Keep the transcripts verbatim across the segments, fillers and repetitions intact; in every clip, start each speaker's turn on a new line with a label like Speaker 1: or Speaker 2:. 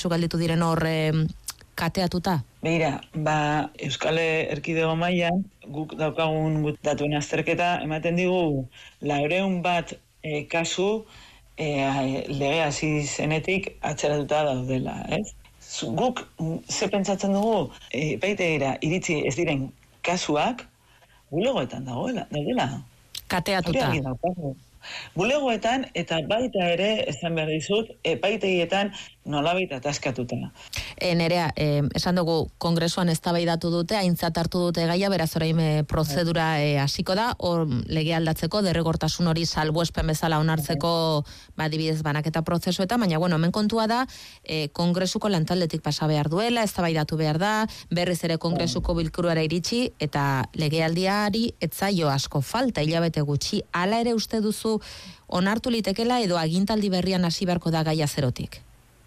Speaker 1: batzuk alditu diren hor e, kateatuta?
Speaker 2: Begira, ba, Euskal Erkidego mailan guk daukagun gut datuen azterketa ematen digu laurehun bat e, kasu e, lege hasi zenetik atzeratuta daudela, ez? Guk ze pentsatzen dugu e, baitegira iritsi ez diren kasuak bulegoetan dagoela, daudela.
Speaker 1: Kateatuta.
Speaker 2: Bulegoetan eta baita ere esan behar dizut epaitegietan nolabait ataskatuta.
Speaker 1: E, Nerea, e, esan dugu kongresuan eztabaidatu dute, aintzat hartu dute gaia, beraz orain e, prozedura e, hasiko da, hor lege aldatzeko, derrigortasun hori salbuespen bezala onartzeko ba, adibidez banaketa prozesuetan, baina bueno, hemen kontua da, e, kongresuko lantaldetik pasa behar duela, eztabaidatu behar da, berriz ere kongresuko bilkuruara iritsi, eta legealdiari etzaio asko falta, hilabete gutxi, hala ere uste duzu onartu litekela edo agintaldi berrian hasi beharko da gaia zerotik?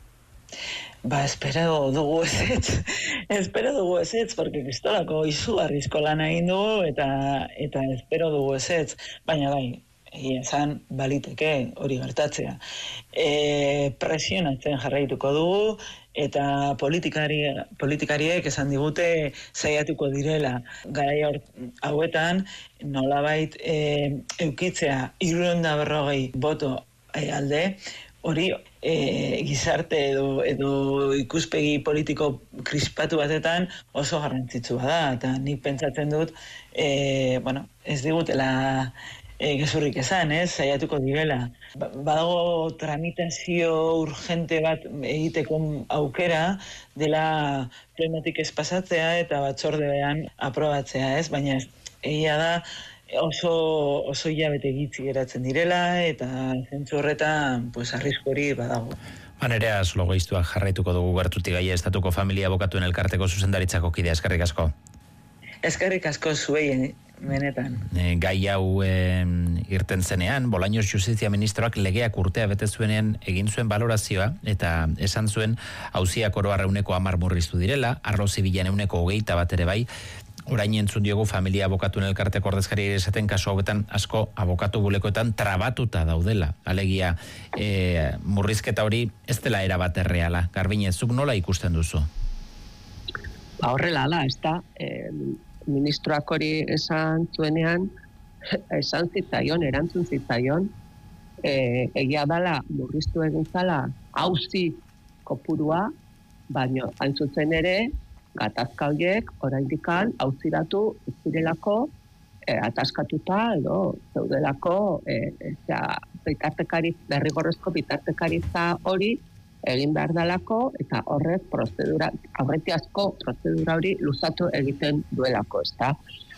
Speaker 2: Ba, espero dugu ezetz, espero dugu ezetz, porque kristolako izugarrizko lan egin dugu, eta, eta espero dugu ezetz, baina bai, egia esan baliteke hori gertatzea. E, presionatzen jarraituko dugu, eta politikari, politikariek esan digute saiatuko direla garai hauetan nolabait e, eukitzea hirurehun eta berrogei boto e, alde, hori e, gizarte edo, edo ikuspegi politiko krispatu batetan oso garrantzitsua da, eta nik pentsatzen dut e, bueno, ez digutela e, gezurrik esan, ez, saiatuko direla. Badago tramitazio urgente bat egiteko aukera dela plenotik ez pasatzea eta batzordean aprobatzea, ez, baina ez, egia da oso oso hilabete gitzi geratzen direla eta zentzu horretan pues arrisku hori badago.
Speaker 3: Nerea Sologoiztuak jarraituko dugu gertutik gaia estatuko familia abokatuen elkarteko zuzendaritzako kidea, eskerrik asko.
Speaker 2: Eskerrik asko zuei, benetan.
Speaker 3: E, gai hau e, irten zenean, Bolaños Justizia Ministroak legeak urtea bete zuenean egin zuen balorazioa eta esan zuen auziak oro har ehuneko hamar murriztu direla, arlo zibilan ehuneko hogeita bat ere bai. Orain entzun diogu familia abokatuen elkarteko ordezkari esaten kasu hauetan asko abokatu bulekoetan trabatuta daudela. Alegia, e, murrizketa hori ez dela erabat erreala. Garbine, zuk nola ikusten duzu?
Speaker 4: Ba, horrela da, ez da. E, ministroak hori esan zuenean, esan zitzaion, erantzun zitzaion, e, egia dala murriztu egin zala auzi kopurua, baino hain zuzen ere, gatazka horiek oraindikan auziratu ez direlako e, ataskatuta edo zeudelako e, eta bitartekari derrigorrezko bitartekaritza hori egin behar dalako eta horrek prozedura aurretiazko prozedura hori luzatu egiten duelako, ezta.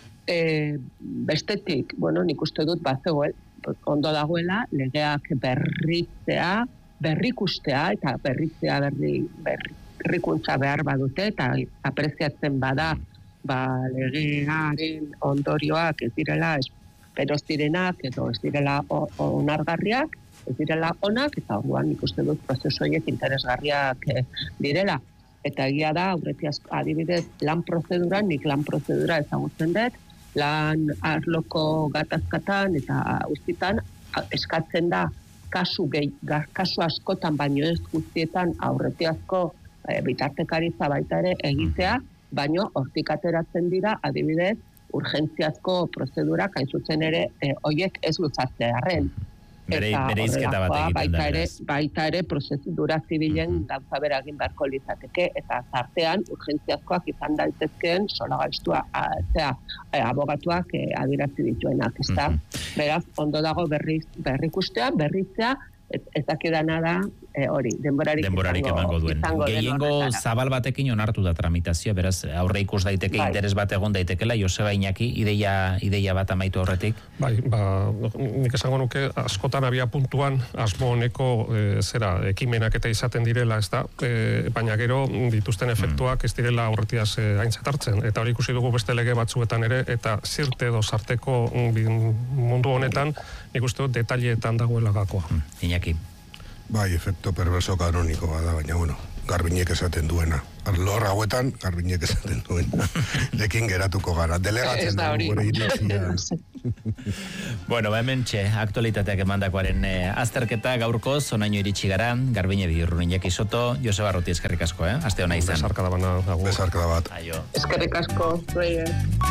Speaker 4: E, bestetik, bueno, nik uste dut bazegoel ondo dagoela legeak berritzea, berrikustea eta berritzea berri berri berrikuntza behar badute eta apreziatzen bada ba, legearen ondorioak ez direla espero zirenak edo ez direla onargarriak, ez direla onak eta orduan ikusten dut prozesu horiek interesgarriak eh, direla. Eta egia da, aurretiaz adibidez lan prozeduran, nik lan prozedura ezagutzen dut, lan arloko gatazkatan eta guztietan eskatzen da kasu, gehi, kasu askotan baino ez guztietan aurretiazko E, bitartekaritza baita ere egitea, baino hortik ateratzen dira adibidez urgentziazko prozedurak hain zuzen ere e, hoiek ez luzatzearren.
Speaker 3: Bere, bere izketa bat egiten
Speaker 4: baita
Speaker 3: da.
Speaker 4: Ere, baita ere prozedura zibilen mm-hmm. gauza bera egin beharko litzateke eta zartean urgentziazkoak izan daitezkeen solagaiztua zea e, abogatuak e, adierazi dituenak, ezta? Mm-hmm. Beraz, ondo dago berriz berrikustea, berritzea, ez, ez dakidana da E, hori, denborarik,
Speaker 3: denborarik emango duen. Gehiengo zabal batekin onartu da tramitazioa, beraz aurre ikus daiteke, bai. Interes bat egon daitekela, Joseba Iñaki, ideia, ideia bat amaitu horretik?
Speaker 5: Bai, ba, nik esango nuke, askotan abia puntuan, asmo honeko e, zera, ekimenak eta izaten direla, ez da, e, baina gero dituzten efektuak ez direla aurretiaz e, aintzat hartzen, eta hori ikusi dugu beste lege batzuetan ere, eta zirte edo sarteko mundu honetan, nik uste dut detaileetan dagoela gakoa.
Speaker 3: Iñaki.
Speaker 6: Bai, efecto perverso kanoniko bada, baina bueno, Garbiñek esaten duena. Lor hauetan, Garbiñek esaten duena. Lekin geratuko gara. Delegatzen dugu gure iritzia.
Speaker 3: Bueno, hemen txe, aktualitateak emandakoaren eh, azterketa gaurko, zonaino iritsi gara, Garbiñe Bidurrun Iñaki Soto, Joseba Arruti eskerrik asko, eh? Aste hona izan.
Speaker 5: Besarkada bana.
Speaker 6: Besarkada bat.
Speaker 3: Aio.
Speaker 4: Eskerrik asko, Roger.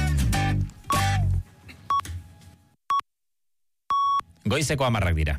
Speaker 3: Goizeko amarrak dira.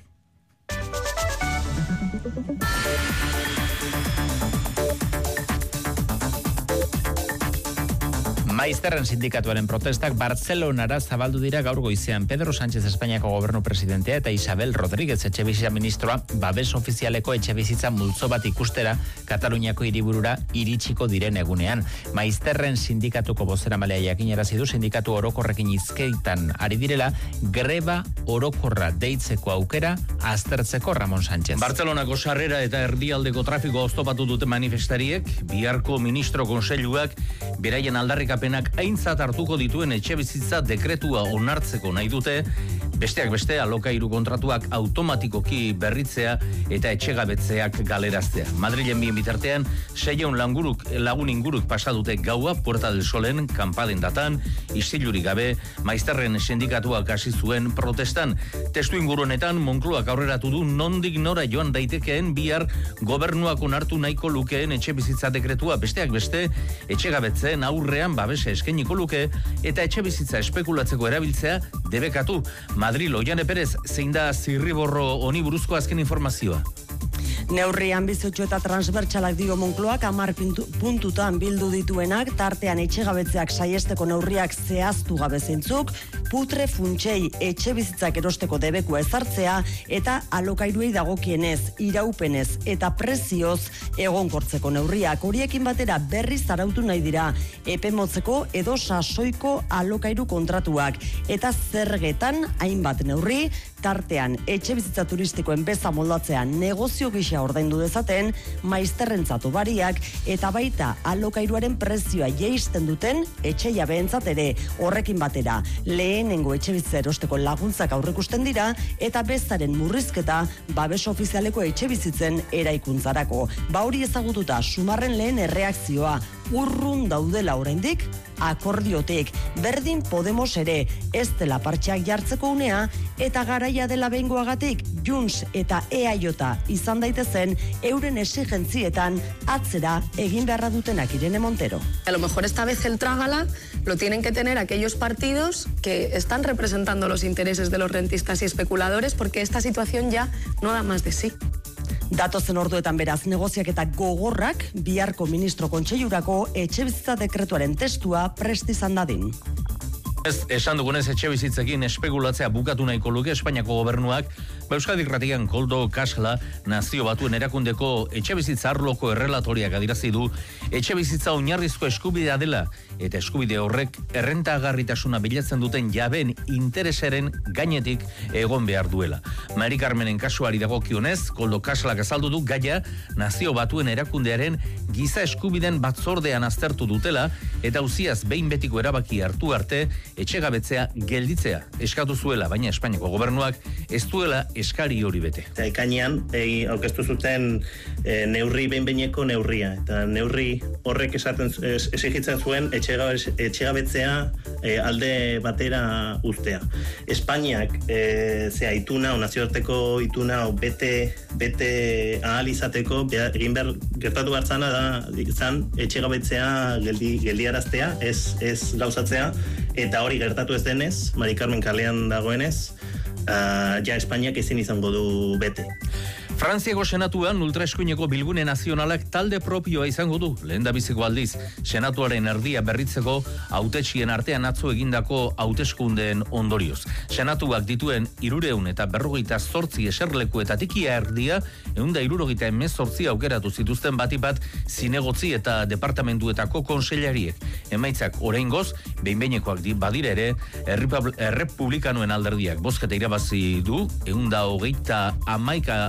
Speaker 3: Maizterren sindikatuaren protestak Bartzelonara zabaldu dira gaur goizean. Pedro Sánchez Espainiako gobernu presidentea eta Isabel Rodríguez etxebizitza ministroa babes ofizialeko etxebizitza multzo bat ikustera Kataluniako hiriburura iritsiko diren egunean. Maizterren sindikatuko bozeramalea jakinarazi du sindikatu orokorrekin hizkeitan ari direla greba orokorra deitzeko aukera aztertzeko Ramon Sánchez.
Speaker 7: Bartzelonako sarrera eta erdialdeko trafikoa oztopatu dute manifestariek, biharko ministro konseiluak beraien aldarrikapen aintzat hartuko dituen etxebizitza dekretua onartzeko nahi dute, besteak beste alokairu kontratuak automatikoki berritzea eta etxegabetzeak galeraztea. Madrilen bien bitartean, seiehun languruk, lagun inguruk pasadute gaua Puerta del Solen, kanpalen datan, istilurik gabe, Maizterren sindikatuak hasi zuen protestan. Testu inguru honetan, Moncloak aurreratu du nondik nora joan daitekeen bihar gobernuak onartu nahiko lukeen etxebizitza dekretua, besteak beste, etxegabetzeen aurrean babes eskeniko luke eta etxe bizitza espekulatzeko erabiltzea debekatu. Madril, Oiane Perez, zein da zirriborro honi buruzko azken informazioa?
Speaker 8: Neurri ambizioso eta transbertsalak dio Moncloak hamar puntutan bildu dituenak, tartean etxegabetzeak saiesteko neurriak zehaztu gabe zeintzuk, putre funtsei etxe bizitzak erosteko debekua ezartzea eta alokairuei dagokienez, iraupenez eta prezioz egonkortzeko neurriak. Horiekin batera berriz arautu nahi dira epe motzeko edo sasoiko alokairu kontratuak eta zergetan hainbat neurri, tartean etxe bizitza turistikoen beza moldatzea negozio gisa ordaindu dezaten, Maizterrentzat obariak eta baita alokairuaren prezioa jeisten duten etxe jabeentzat ere. Horrekin batera, lehenengo etxe bizitza erosteko laguntzak aurrikusten dira eta bezaren murrizketa babes ofizialeko etxe bizitzen eraikuntzarako. Ba hori ezagututa Sumarren lehen erreakzioa, urrun daudela oraindik akordiotek, berdin Podemos ere ez dela partxeak jartzeko unea eta garaia dela behingoagatik Junts eta E A J izan daitezen euren exigentzietan atzera egin beharra dutenak Irene Montero.
Speaker 9: A lo mejor esta vez el trágala lo tienen que tener aquellos partidos que están representando los intereses de los rentistas y especuladores, porque esta situación ya no da más de sí.
Speaker 8: Datozen orduetan beraz negoziaketa gogorrak biharko ministro kontseilurako etxebizitza dekretuaren testua prest izan dadin.
Speaker 7: Ez, esan dugunez etxe bizitzekin espekulatzea bukatu nahiko luke Espainiako gobernuak, Euskadi Irratian Koldo Kasla Nazio Batuen erakundeko etxe bizitza arloko errelatoriak adirazi du etxe bizitza oinarrizko eskubidea dela eta eskubide horrek errentagarritasuna bilatzen duten jabeen interesaren gainetik egon behar duela. Mari Carmenen kasuari dagokionez, Koldo Kaslak azaldu du gaia Nazio Batuen erakundearen giza eskubideen batzordean aztertu dutela eta auziaz behin betiko erabaki hartu arte etxegabetzea gelditzea eskatu zuela, baina Espainiako gobernuak ez duela eskari hori bete.
Speaker 10: Eta ekainean, egi, aurkeztu zuten e, neurri behin-behineko neurria. Eta neurri horrek esaten es, esigitzen zuen etxegabetzea e, alde batera uztea. Espainiak e, zea ituna, o nazioarteko ituna, o bete, bete ahal izateko, egin behar gertatu hartzana da, izan etxegabetzea geldi, geldiaraztea, ez, ez gauzatzea, eta hori gertatu ez denez, Mari Carmen kalean dagoenez, Uh, ja Espainiak ezin izango du bete.
Speaker 7: Frantziako senatuan ultraeskuineko bilgune nazionalak talde propioa izango du, lehen da biziko aldiz, senatuaren erdia berritzeko hautetxien artean atzo egindako hauteskundeen ondorioz. Senatuak dituen irureun eta berrogeita zortzi eserlekuetatik ia erdia, eunda irurogeita emezortzi aukeratu zituzten batipat zinegotzi eta departamentuetako konseilariek. Emaitzak oraingoz, behinbeinekoak badire ere, errepublikanoen alderdiak bozketa irabazi du, eunda hogeita amaika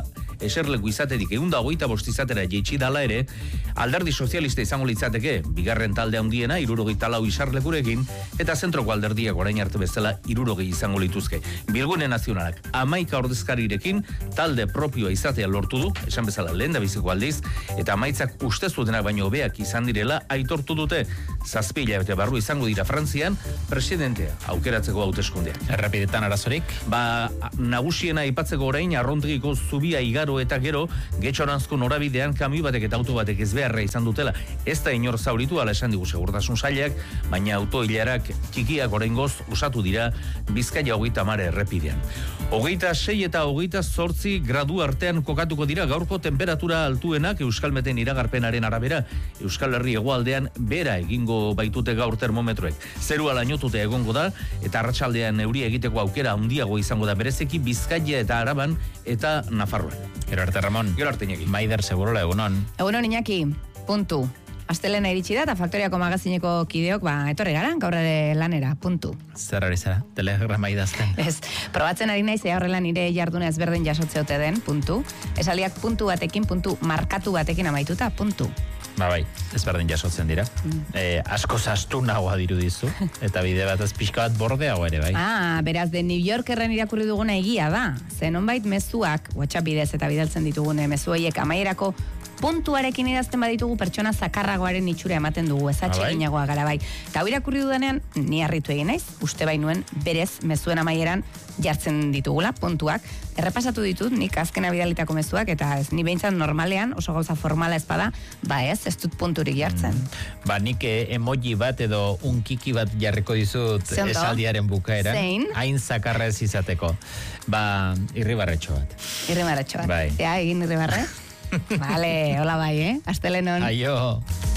Speaker 7: eserleku izatetik ehun eta hogeita bost izatera jaitsi dala ere, alderdi sozialista izango litzateke, bigarren talde handiena hirurogeita lau isarlekurekin, eta zentroko alderdiak orain arte bezala hirurogei izango lituzke. Bilgune Nazionalak hamaika ordezkarirekin talde propioa izatea lortu du, esan bezala lehendabiziko aldiz, eta amaitzak uste zutenak baino hobeak izan direla aitortu dute. Zazpi hilabete barru izango dira Frantzian presidentea aukeratzeko hauteskundeak.
Speaker 3: Errepidetan arazorik?
Speaker 7: Ba, nagusiena aipatzeko orain arrontegiko zubia igaro eta gero getxoranzko norabidean kamioi batek eta auto batek ez beharra izan dutela. Ez da inor zauritu, ala esan digu segurtasun sailak, baina autohilarak txikiak oraingoz usatu dira Bizkaia hogeita hamar errepidean. Hogeita sei eta hogeita zortzi gradu artean kokatuko dira gaurko temperatura altuenak Euskalmeten iragarpenaren arabera. Euskal Herri hegoaldean bera egingo baitute gaur termometroek. Zerua lainotute egongo da eta arratsaldean euria egiteko aukera handiago izango da berezeki Bizkaia eta Araban eta Nafarroan.
Speaker 3: Gero arte Ramon.
Speaker 7: Gero arte Iñaki.
Speaker 3: Maider segurola egunon.
Speaker 11: Egunon Iñaki. Puntu. Astelena iritsi da eta Faktoriako magazineko kideok ba etorri gara gaur ere lanera. Puntu.
Speaker 3: Zer ari zara? Telegrama idazten.
Speaker 11: Ez, probatzen ari naiz ea horrela nire jarduna ezberdin jasotze ote den. Puntu. Esaldiak puntu batekin, puntu markatu batekin amaituta. Puntu.
Speaker 3: Ba bai, ezberdin jasotzen dira. Mm. E, asko zastu nagoa dirudizu, eta bide bat ez pixka bat bordeago ere, bai.
Speaker 11: Ah, beraz, de New Yorkerren irakurri duguna egia da. Zenonbait mezuak, WhatsApp bidez eta bidaltzen ditugune mezuaiek amaierako puntuarekin idazten baditugu pertsona zakarragoaren itxura ematen dugu, ez atseginagoa gara bai. Eta hau irakurri dudanean, ni harritu egin naiz, uste bainuen berez mezuen amaieran jartzen ditugula, puntuak. Errepasatu ditut, nik azkena bidalitako mezuak, eta ez, ni behintzat normalean, oso gauza formala ez bada, ba ez, ez dut punturik jartzen.
Speaker 3: Mm. Ba nik emoji bat edo unkiki bat jarriko dizut esaldiaren bukaeran.
Speaker 11: Zein?
Speaker 3: Hain zakarra ez izateko. Ba, irribarretxo bat.
Speaker 11: Irribarretxo bat.
Speaker 3: Bai.
Speaker 11: Ea, egin irribarre? Vale, hola bai, eh? Astelenon.
Speaker 3: Aio.